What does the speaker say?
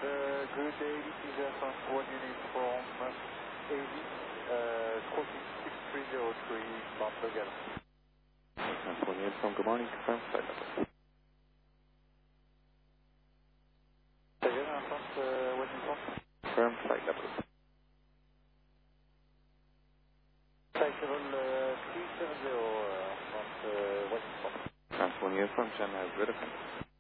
good day, this is France 1 unit from AV, crossing 6303, Mount Logan. France 1 unit from, good morning, confirm flight level. Again, France 1 unit from? Confirm flight level. Flight level 370, France 1 unit from. France 1 unit from, China, good offense.